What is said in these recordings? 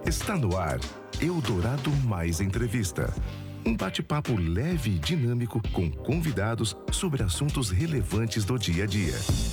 Está no ar, Eldorado Mais Entrevista. Um bate-papo leve e dinâmico com convidados sobre assuntos relevantes do dia a dia.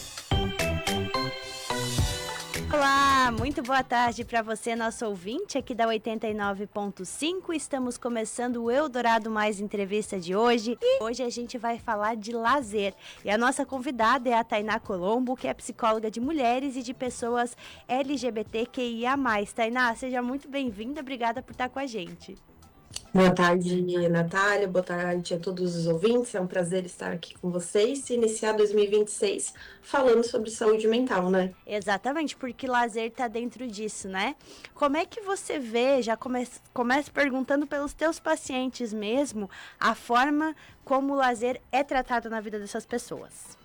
Olá, muito boa tarde para você, nosso ouvinte aqui da 89.5. Estamos começando o Eldorado Mais Entrevista de hoje. E hoje a gente vai falar de lazer. E a nossa convidada é a Tainá Colombo, que é psicóloga de mulheres e de pessoas LGBTQIA+. Tainá, seja muito bem-vinda, obrigada por estar com a gente. Boa tarde, Natália. Boa tarde a todos os ouvintes. É um prazer estar aqui com vocês e iniciar 2026 falando sobre saúde mental, né? Exatamente, porque lazer tá dentro disso, né? Como é que você vê, já começa perguntando pelos teus pacientes mesmo, a forma como o lazer é tratado na vida dessas pessoas?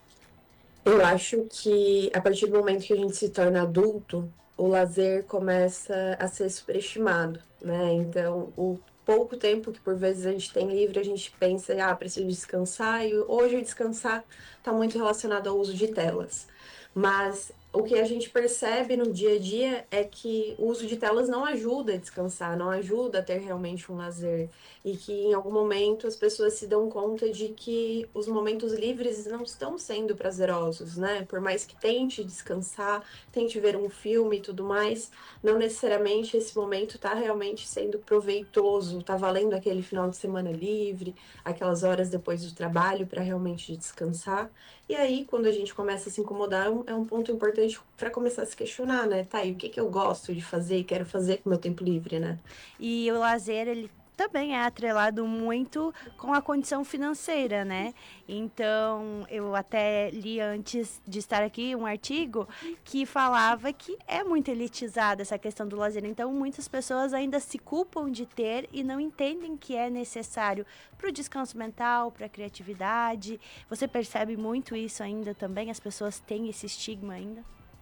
Eu acho que a partir do momento que a gente se torna adulto, o lazer começa a ser superestimado, né? Então, o pouco tempo que por vezes a gente tem livre, a gente pensa, preciso descansar, e hoje o descansar está muito relacionado ao uso de telas. Mas o que a gente percebe no dia a dia é que o uso de telas não ajuda a descansar, não ajuda a ter realmente um lazer. E que em algum momento as pessoas se dão conta de que os momentos livres não estão sendo prazerosos, né? Por mais que tente descansar, tente ver um filme e tudo mais, não necessariamente esse momento está realmente sendo proveitoso, está valendo aquele final de semana livre, aquelas horas depois do trabalho para realmente descansar. E aí, quando a gente começa a se incomodar, é um ponto importante para começar a se questionar, né? Tá, e o que eu gosto de fazer e quero fazer com o meu tempo livre, né? E o lazer, ele também é atrelado muito com a condição financeira, né? Então, eu até li antes de estar aqui um artigo que falava que é muito elitizada essa questão do lazer. Então, muitas pessoas ainda se culpam de ter e não entendem que é necessário para o descanso mental, para a criatividade. Você percebe muito isso ainda também? As pessoas têm esse estigma ainda?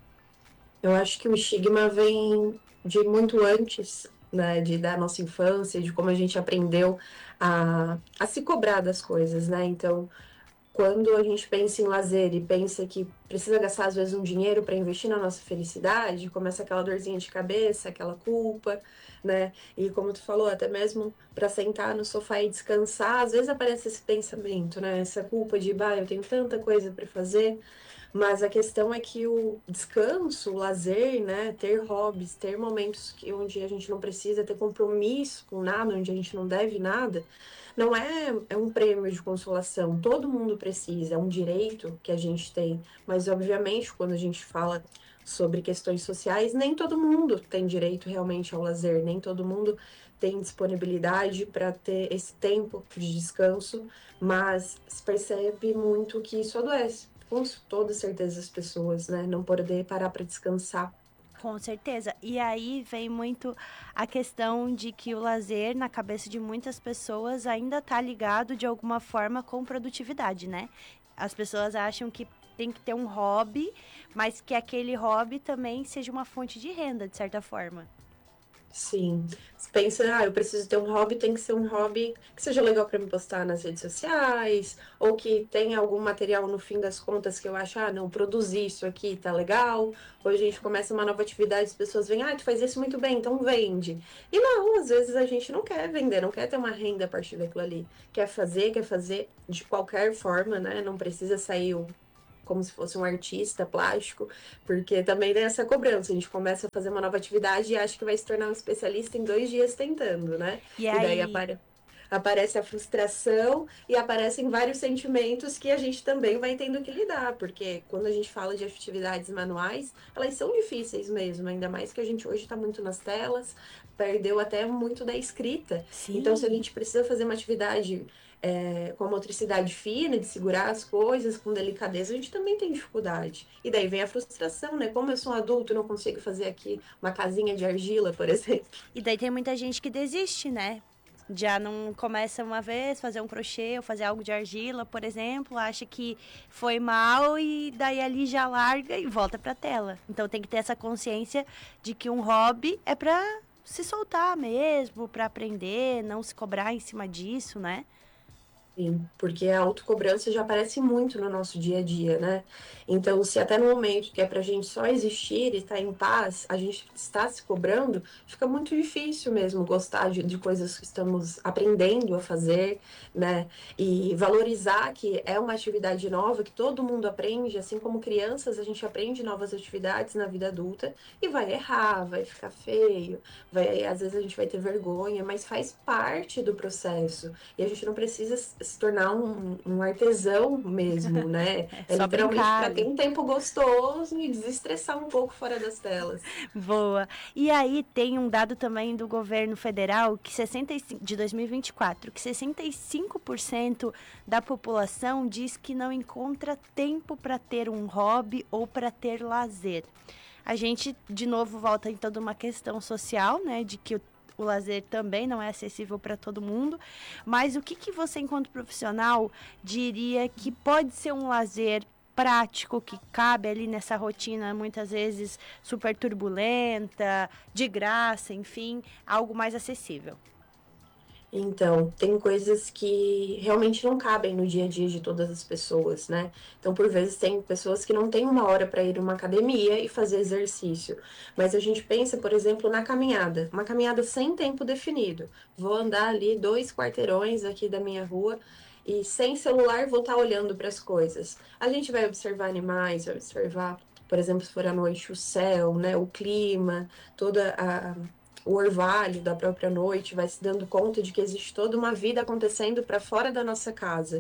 Eu acho que o estigma vem de muito antes, né, da nossa infância, de como a gente aprendeu a se cobrar das coisas, né? Então, quando a gente pensa em lazer e pensa que precisa gastar, às vezes, um dinheiro para investir na nossa felicidade, começa aquela dorzinha de cabeça, aquela culpa, né? E como tu falou, até mesmo para sentar no sofá e descansar, às vezes aparece esse pensamento, né? Essa culpa de, eu tenho tanta coisa para fazer. Mas a questão é que o descanso, o lazer, né, ter hobbies, ter momentos onde a gente não precisa ter compromisso com nada, onde a gente não deve nada, não é um prêmio de consolação. Todo mundo precisa, é um direito que a gente tem. Mas, obviamente, quando a gente fala sobre questões sociais, nem todo mundo tem direito realmente ao lazer, nem todo mundo tem disponibilidade para ter esse tempo de descanso, mas se percebe muito que isso adoece com toda certeza as pessoas, né? Não poder parar para descansar. Com certeza. E aí vem muito a questão de que o lazer, na cabeça de muitas pessoas, ainda está ligado de alguma forma com produtividade, né? As pessoas acham que tem que ter um hobby, mas que aquele hobby também seja uma fonte de renda, de certa forma. Sim. Você pensa, eu preciso ter um hobby, tem que ser um hobby que seja legal para me postar nas redes sociais, ou que tenha algum material no fim das contas que eu acho, não, produzir isso aqui tá legal. Ou a gente começa uma nova atividade, as pessoas veem, tu faz isso muito bem, então vende. E não, às vezes a gente não quer vender, não quer ter uma renda a partir daquilo ali. Quer fazer de qualquer forma, né? Não precisa sair como se fosse um artista plástico, porque também tem essa cobrança. A gente começa a fazer uma nova atividade e acha que vai se tornar um especialista em 2 dias tentando, né? E E daí aí, aparece a frustração e aparecem vários sentimentos que a gente também vai tendo que lidar, porque quando a gente fala de atividades manuais, elas são difíceis mesmo, ainda mais que a gente hoje está muito nas telas, perdeu até muito da escrita. Então, se a sim. gente precisa fazer uma atividade com a motricidade fina, de segurar as coisas com delicadeza, a gente também tem dificuldade. E daí vem a frustração, né? Como eu sou um adulto e não consigo fazer aqui uma casinha de argila, por exemplo. E daí tem muita gente que desiste, né? Já não começa uma vez, fazer um crochê ou fazer algo de argila, por exemplo, acha que foi mal e daí ali já larga e volta pra tela. Então tem que ter essa consciência de que um hobby é pra se soltar mesmo, pra aprender, não se cobrar em cima disso, né? Sim, porque a autocobrança já aparece muito no nosso dia a dia, né? Então, se até no momento que é pra gente só existir e estar em paz, a gente está se cobrando, fica muito difícil mesmo gostar de coisas que estamos aprendendo a fazer, né? E valorizar que é uma atividade nova, que todo mundo aprende, assim como crianças, a gente aprende novas atividades na vida adulta e vai errar, vai ficar feio, vai, às vezes a gente vai ter vergonha, mas faz parte do processo. E a gente não precisa se tornar um artesão mesmo, né? É É só literalmente brincar para ter ali. um tempo gostoso e desestressar um pouco fora das telas. Boa. E aí tem um dado também do governo federal que 65, de 2024, que 65% da população diz que não encontra tempo para ter um hobby ou para ter lazer. A gente, de novo, volta em toda uma questão social, né, de que o lazer também não é acessível para todo mundo, mas o que, que você, enquanto profissional, diria que pode ser um lazer prático, que cabe ali nessa rotina, muitas vezes super turbulenta, de graça, enfim, algo mais acessível? Então, tem coisas que realmente não cabem no dia a dia de todas as pessoas, né? Então, por vezes, tem pessoas que não têm uma hora para ir numa academia e fazer exercício. Mas a gente pensa, por exemplo, na caminhada. Uma caminhada sem tempo definido. Vou andar ali 2 quarteirões aqui da minha rua e sem celular vou estar olhando para as coisas. A gente vai observar animais, vai observar, por exemplo, se for à noite, o céu, né? O clima, toda a o orvalho da própria noite, vai se dando conta de que existe toda uma vida acontecendo para fora da nossa casa.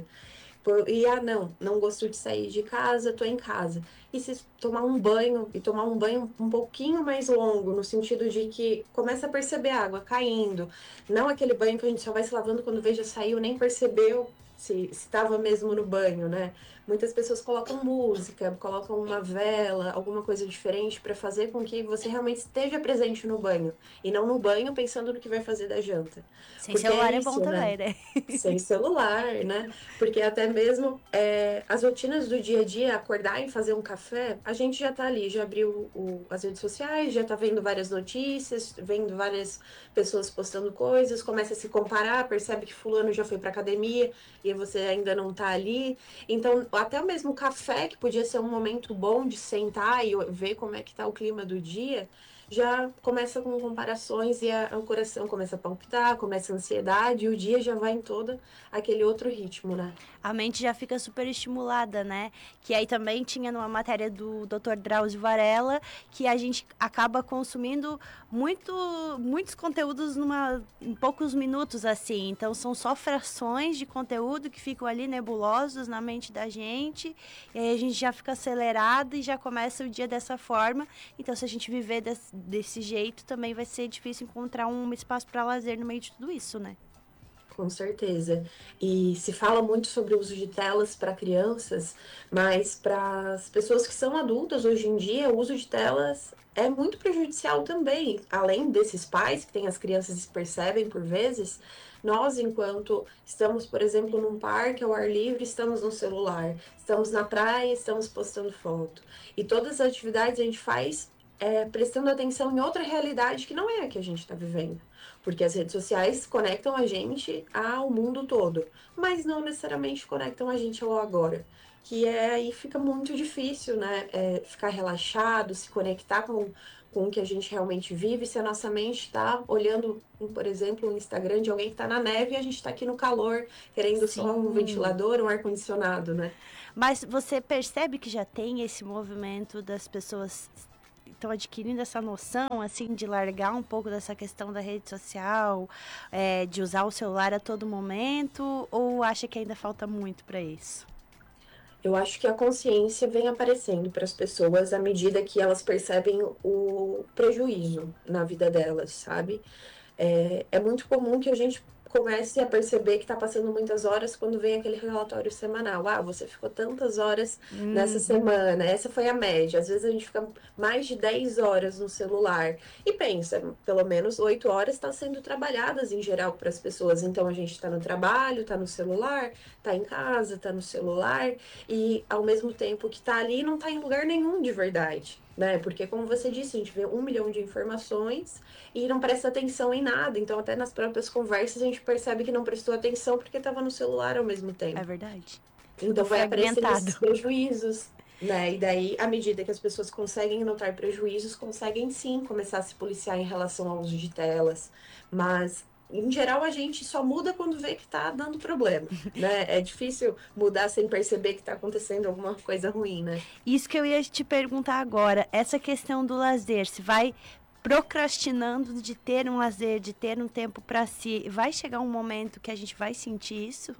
E não gosto de sair de casa, tô em casa. E se tomar um banho, e tomar um banho um pouquinho mais longo, no sentido de que começa a perceber a água caindo, não aquele banho que a gente só vai se lavando quando vê já saiu, nem percebeu se estava mesmo no banho, né? Muitas pessoas colocam música, colocam uma vela, alguma coisa diferente para fazer com que você realmente esteja presente no banho e não no banho pensando no que vai fazer da janta. Sem Porque é celular é bom isso, né? também, né? Sem celular, né? Porque até mesmo as rotinas do dia a dia, acordar e fazer um café, a gente já tá ali, já abriu as redes sociais, já tá vendo várias notícias, vendo várias pessoas postando coisas, começa a se comparar, percebe que fulano já foi pra academia e você ainda não tá ali. Então, até o mesmo café, que podia ser um momento bom de sentar e ver como é que tá o clima do dia, já começa com comparações e o coração começa a palpitar, começa a ansiedade e o dia já vai em todo aquele outro ritmo, né? A mente já fica super estimulada, né? Que aí também tinha numa matéria do Dr. Drauzio Varela que a gente acaba consumindo muitos conteúdos em poucos minutos, assim. Então são só frações de conteúdo que ficam ali nebulosos na mente da gente. E aí a gente já fica acelerado e já começa o dia dessa forma. Então, se a gente viver desse jeito, também vai ser difícil encontrar um espaço para lazer no meio de tudo isso, né? Com certeza. E se fala muito sobre o uso de telas para crianças, mas para as pessoas que são adultas hoje em dia, o uso de telas é muito prejudicial também. Além desses pais que têm as crianças e se percebem por vezes, nós, enquanto estamos, por exemplo, num parque ao ar livre, estamos no celular, estamos na praia, estamos postando foto. E todas as atividades a gente faz prestando atenção em outra realidade que não é a que a gente está vivendo. Porque as redes sociais conectam a gente ao mundo todo, mas não necessariamente conectam a gente ao agora. Que aí fica muito difícil, né? Ficar relaxado, se conectar com o que a gente realmente vive, se a nossa mente está olhando, por exemplo, o Instagram de alguém que está na neve e a gente está aqui no calor, querendo só um Sim. ventilador, um ar-condicionado, né? Mas você percebe que já tem esse movimento das pessoas estão adquirindo essa noção, assim, de largar um pouco dessa questão da rede social, de usar o celular a todo momento, ou acha que ainda falta muito para isso? Eu acho que a consciência vem aparecendo para as pessoas à medida que elas percebem o prejuízo na vida delas, sabe? É muito comum que a gente comece a perceber que está passando muitas horas quando vem aquele relatório semanal. Ah, você ficou tantas horas nessa Uhum. semana, essa foi a média. Às vezes a gente fica mais de 10 horas no celular e pensa, pelo menos 8 horas estão sendo trabalhadas em geral para as pessoas. Então a gente está no trabalho, está no celular, está em casa, está no celular e ao mesmo tempo que está ali não está em lugar nenhum de verdade. né? Porque, como você disse, a gente vê 1 milhão de informações e não presta atenção em nada. Então, até nas próprias conversas, a gente percebe que não prestou atenção porque estava no celular ao mesmo É tempo. verdade. Tudo Então, vai aparecendo fragmentado. esses prejuízos, né? E daí, à medida que as pessoas conseguem notar prejuízos, conseguem sim começar a se policiar em relação ao uso de telas. Mas, em geral, a gente só muda quando vê que tá dando problema, né? É difícil mudar sem perceber que tá acontecendo alguma coisa ruim, né? Isso que eu ia te perguntar agora, essa questão do lazer, se vai procrastinando de ter um lazer, de ter um tempo para si, vai chegar um momento que a gente vai sentir isso?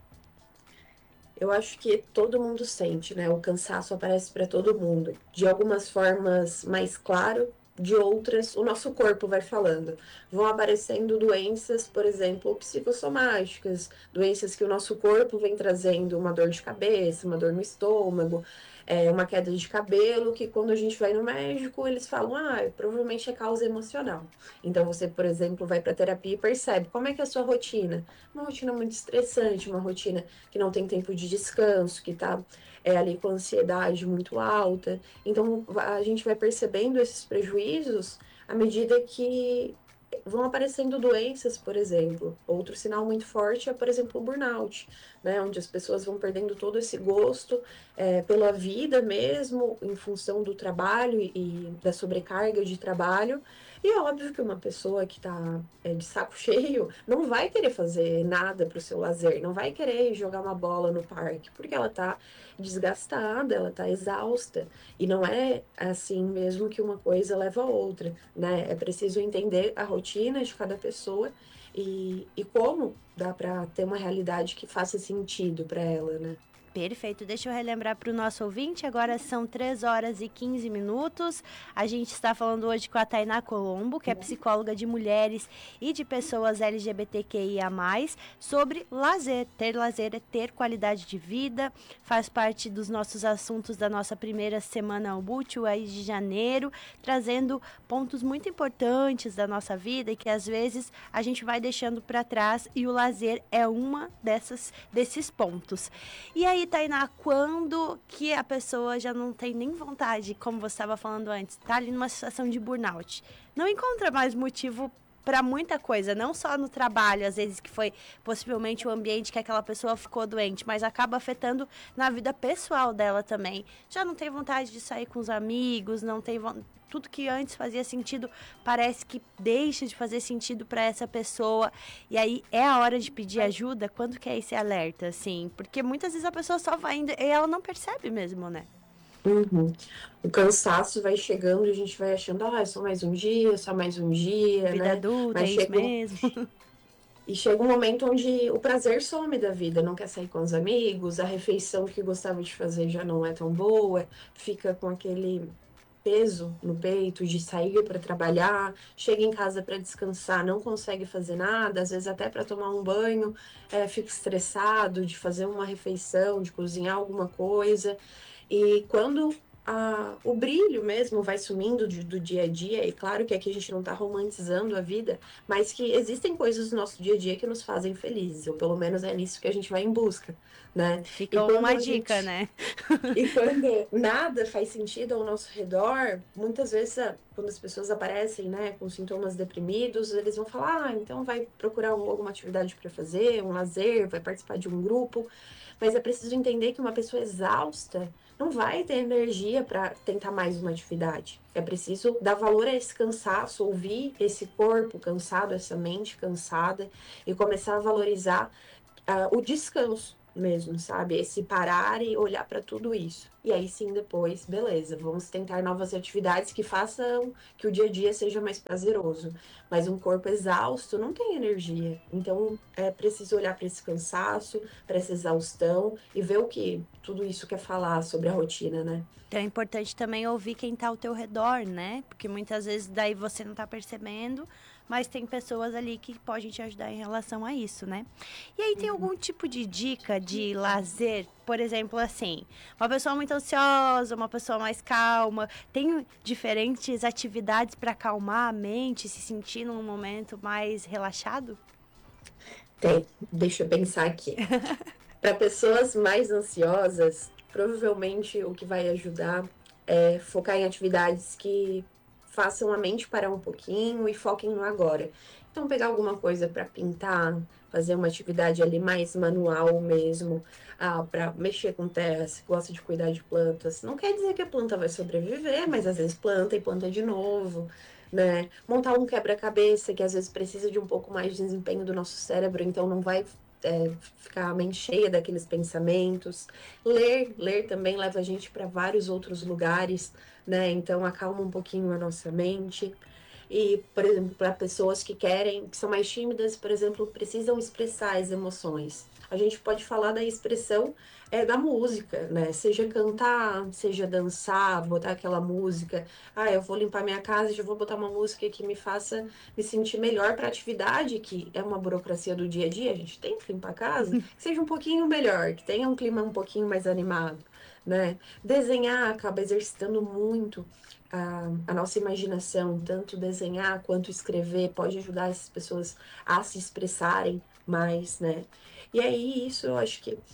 Eu acho que todo mundo sente, né? O cansaço aparece para todo mundo. De algumas formas mais claro, de outras o nosso corpo vai falando. Vão aparecendo doenças, por exemplo, psicossomáticas, doenças que o nosso corpo vem trazendo, uma dor de cabeça, uma dor no estômago, uma queda de cabelo, que quando a gente vai no médico, eles falam, provavelmente é causa emocional. Então você, por exemplo, vai para terapia e percebe como é que é a sua rotina. Uma rotina muito estressante, uma rotina que não tem tempo de descanso, que está ali com ansiedade muito alta. Então, a gente vai percebendo esses prejuízos à medida que vão aparecendo doenças, por exemplo. Outro sinal muito forte é, por exemplo, o burnout, né? Onde as pessoas vão perdendo todo esse gosto pela vida mesmo, em função do trabalho e da sobrecarga de trabalho. E é óbvio que uma pessoa que está de saco cheio não vai querer fazer nada para o seu lazer, não vai querer jogar uma bola no parque, porque ela está desgastada, ela está exausta. E não é assim mesmo que uma coisa leva a outra, né? É preciso entender a rotina de cada pessoa e como dá para ter uma realidade que faça sentido para ela, né? Perfeito, deixa eu relembrar para o nosso ouvinte, agora são 3 horas e 15 minutos, a gente está falando hoje com a Tainá Colombo, que é psicóloga de mulheres e de pessoas LGBTQIA+, sobre lazer. Ter lazer é ter qualidade de vida, faz parte dos nossos assuntos da nossa primeira semana útil aí de janeiro, trazendo pontos muito importantes da nossa vida e que às vezes a gente vai deixando para trás e o lazer é uma desses pontos. E aí, Tainá, quando que a pessoa já não tem nem vontade, como você estava falando antes, tá ali numa situação de burnout, não encontra mais motivo para muita coisa, não só no trabalho, às vezes que foi possivelmente o ambiente que aquela pessoa ficou doente, mas acaba afetando na vida pessoal dela também. Já não tem vontade de sair com os amigos, não tem tudo que antes fazia sentido parece que deixa de fazer sentido para essa pessoa. E aí é a hora de pedir ajuda. Quando que é esse alerta, assim? Porque muitas vezes a pessoa só vai indo e ela não percebe mesmo, né? Uhum. O cansaço vai chegando e a gente vai achando, é só mais um dia, Vida né? adulta, é Mas isso mesmo. chega um momento onde o prazer some da vida, não quer sair com os amigos, a refeição que gostava de fazer já não é tão boa, fica com aquele peso no peito de sair para trabalhar, chega em casa para descansar, não consegue fazer nada, às vezes até para tomar um banho, fica estressado de fazer uma refeição, de cozinhar alguma coisa. E quando o brilho mesmo vai sumindo do dia a dia, e claro que aqui a gente não está romantizando a vida, mas que existem coisas do nosso dia a dia que nos fazem felizes, ou pelo menos é nisso que a gente vai em busca, né? E Fica quando uma a dica, gente né? e quando nada faz sentido ao nosso redor, muitas vezes, quando as pessoas aparecem, né, com sintomas deprimidos, eles vão falar, então vai procurar alguma atividade para fazer, um lazer, vai participar de um grupo. Mas é preciso entender que uma pessoa exausta não vai ter energia para tentar mais uma atividade. É preciso dar valor a esse cansaço, ouvir esse corpo cansado, essa mente cansada e começar a valorizar o descanso mesmo, sabe? Esse parar e olhar para tudo isso. E aí sim, depois, beleza, vamos tentar novas atividades que façam que o dia a dia seja mais prazeroso. Mas um corpo exausto não tem energia. Então é preciso olhar para esse cansaço, para essa exaustão e ver o que tudo isso quer falar sobre a rotina, né? Então é importante também ouvir quem está ao teu redor, né? Porque muitas vezes daí você não está percebendo, mas tem pessoas ali que podem te ajudar em relação a isso, né? E aí tem algum tipo de dica de lazer? Por exemplo, assim, uma pessoa muito ansiosa, uma pessoa mais calma, tem diferentes atividades para acalmar a mente, se sentir num momento mais relaxado? Tem, deixa eu pensar aqui. Para pessoas mais ansiosas, provavelmente o que vai ajudar focar em atividades que façam a mente parar um pouquinho e foquem no agora. Então, pegar alguma coisa para pintar, fazer uma atividade ali mais manual mesmo, para mexer com terra, se gosta de cuidar de plantas. Não quer dizer que a planta vai sobreviver, mas às vezes planta e planta de novo, né? Montar um quebra-cabeça, que às vezes precisa de um pouco mais de desempenho do nosso cérebro, então não vai ficar a mente cheia daqueles pensamentos. Ler também leva a gente para vários outros lugares, né? Então acalma um pouquinho a nossa mente. E, por exemplo, para pessoas que são mais tímidas, por exemplo, precisam expressar as emoções. A gente pode falar da expressão da música, né? Seja cantar, seja dançar, botar aquela música. Eu vou limpar minha casa, já vou botar uma música que me faça me sentir melhor para a atividade, que é uma burocracia do dia a dia. A gente tem que limpar a casa, que seja um pouquinho melhor, que tenha um clima um pouquinho mais animado, né? Desenhar acaba exercitando muito a nossa imaginação, tanto desenhar quanto escrever, pode ajudar essas pessoas a se expressarem mais, né? E aí, isso eu acho que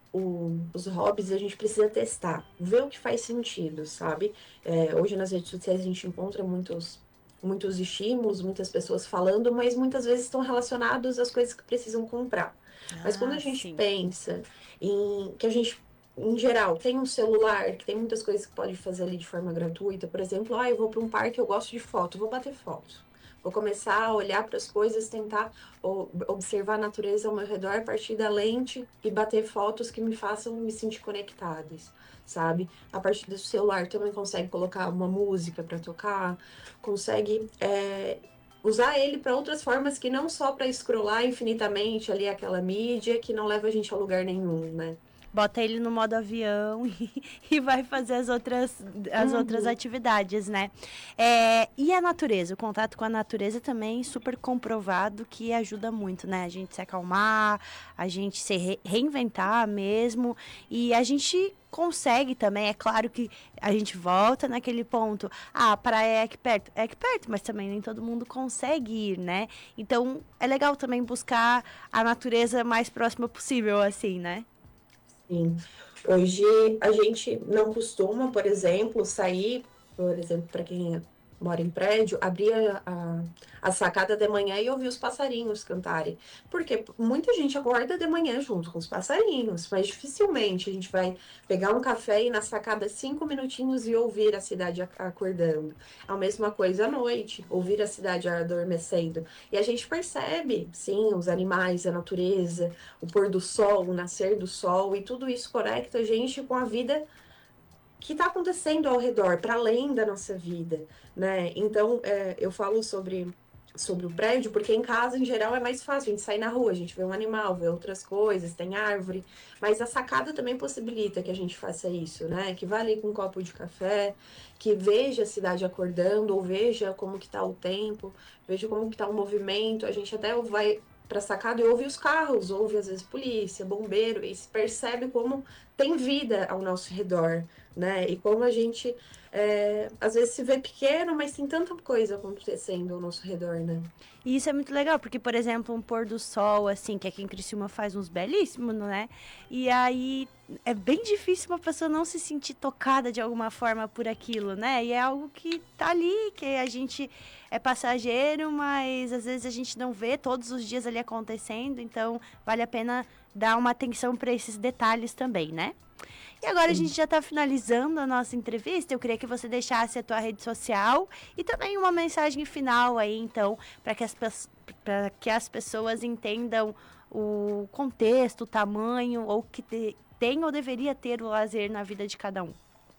os hobbies a gente precisa testar, ver o que faz sentido, sabe? Hoje nas redes sociais a gente encontra muitos estímulos, muitas pessoas falando, mas muitas vezes estão relacionados às coisas que precisam comprar. Mas quando a gente Sim. pensa em que a gente, em geral, tem um celular, que tem muitas coisas que pode fazer ali de forma gratuita, por exemplo, eu vou para um parque, eu gosto de foto, vou bater foto. Vou começar a olhar para as coisas, tentar observar a natureza ao meu redor a partir da lente e bater fotos que me façam me sentir conectadas, sabe? A partir do celular também consegue colocar uma música para tocar, consegue usar ele para outras formas que não só para scrollar infinitamente ali aquela mídia que não leva a gente a lugar nenhum, né? Bota ele no modo avião e vai fazer as outras Uhum. atividades, né? E a natureza, o contato com a natureza também super comprovado que ajuda muito, né? A gente se acalmar, a gente se reinventar mesmo e a gente consegue também, é claro que a gente volta naquele ponto, a praia é aqui perto, mas também nem todo mundo consegue ir, né? Então é legal também buscar a natureza mais próxima possível, assim, né? Sim. Hoje a gente não costuma, por exemplo, sair, por exemplo, para quem mora em prédio, abrir a sacada de manhã e ouvir os passarinhos cantarem. Porque muita gente acorda de manhã junto com os passarinhos, mas dificilmente a gente vai pegar um café e ir na sacada 5 minutinhos e ouvir a cidade acordando. A mesma coisa à noite, ouvir a cidade adormecendo. E a gente percebe, sim, os animais, a natureza, o pôr do sol, o nascer do sol, e tudo isso conecta a gente com a vida que está acontecendo ao redor, para além da nossa vida, né? Então, eu falo sobre o prédio, porque em casa, em geral, é mais fácil. A gente sai na rua, a gente vê um animal, vê outras coisas, tem árvore. Mas a sacada também possibilita que a gente faça isso, né? Que vá ali com um copo de café, que veja a cidade acordando, ou veja como que tá o tempo, veja como que tá o movimento. A gente até vai para a sacada e ouve os carros, ouve às vezes polícia, bombeiro, e se percebe como tem vida ao nosso redor, né? E como a gente às vezes se vê pequeno, mas tem tanta coisa acontecendo ao nosso redor, né? E isso é muito legal, porque, por exemplo, um pôr do sol, assim, que aqui em Criciúma faz uns belíssimos, né? E aí é bem difícil uma pessoa não se sentir tocada de alguma forma por aquilo, né? E é algo que tá ali, que a gente é passageiro, mas às vezes a gente não vê todos os dias ali acontecendo, então vale a pena dar uma atenção para esses detalhes também, né? E agora a gente já está finalizando a nossa entrevista. Eu queria que você deixasse a tua rede social e também uma mensagem final aí, então, para que as pessoas entendam o contexto, o tamanho, ou que tem ou deveria ter o lazer na vida de cada um.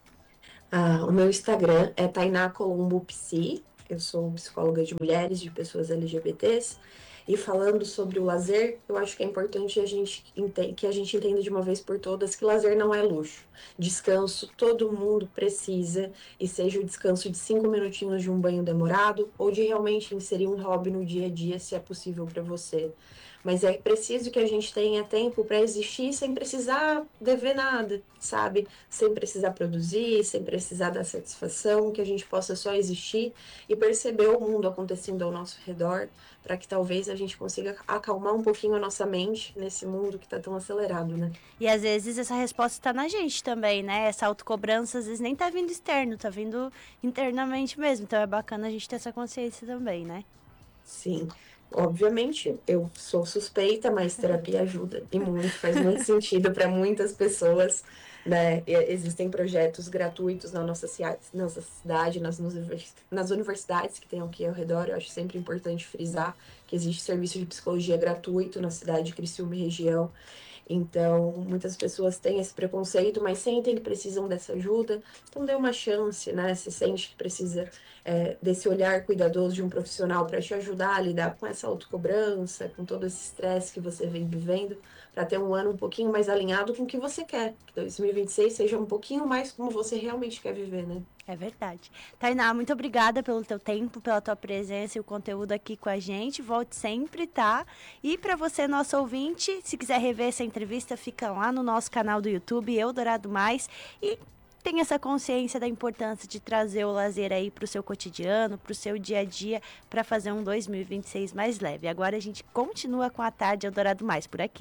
O meu Instagram é Tainá Colombo Psi. Eu sou psicóloga de mulheres, de pessoas LGBTs. E falando sobre o lazer, eu acho que é importante que a gente entenda de uma vez por todas que lazer não é luxo. Descanso todo mundo precisa, e seja o descanso de 5 minutinhos de um banho demorado ou de realmente inserir um hobby no dia a dia, se é possível para você. mas é preciso que a gente tenha tempo para existir sem precisar dever nada, sabe? Sem precisar produzir, sem precisar dar satisfação, que a gente possa só existir e perceber o mundo acontecendo ao nosso redor, para que talvez a gente consiga acalmar um pouquinho a nossa mente nesse mundo que está tão acelerado, né? E às vezes essa resposta está na gente também, né? Essa autocobrança às vezes nem tá vindo externo, tá vindo internamente mesmo. Então é bacana a gente ter essa consciência também, né? Sim, obviamente, eu sou suspeita, mas terapia ajuda e muito, faz muito sentido para muitas pessoas, né? Existem projetos gratuitos na nossa cidade, nas universidades que tem aqui ao redor. Eu acho sempre importante frisar que existe serviço de psicologia gratuito na cidade de Criciúma e região. Então, muitas pessoas têm esse preconceito, mas sentem que precisam dessa ajuda. Então, dê uma chance, né? Se sente que precisa desse olhar cuidadoso de um profissional para te ajudar a lidar com essa autocobrança, com todo esse estresse que você vem vivendo, para ter um ano um pouquinho mais alinhado com o que você quer. Que 2026 seja um pouquinho mais como você realmente quer viver, né? É verdade. Tainá, muito obrigada pelo teu tempo, pela tua presença e o conteúdo aqui com a gente. Volte sempre, tá? E para você, nosso ouvinte, se quiser rever essa entrevista, fica lá no nosso canal do YouTube, Eldorado Mais. E tem essa consciência da importância de trazer o lazer aí para o seu cotidiano, para o seu dia a dia, para fazer um 2026 mais leve. Agora a gente continua com a tarde Eldorado Mais por aqui.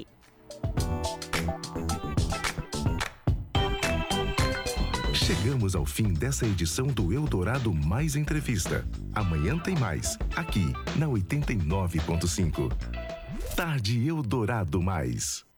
Chegamos ao fim dessa edição do Eldorado Mais Entrevista. Amanhã tem mais, aqui na 89.5. Tarde Eldorado Mais.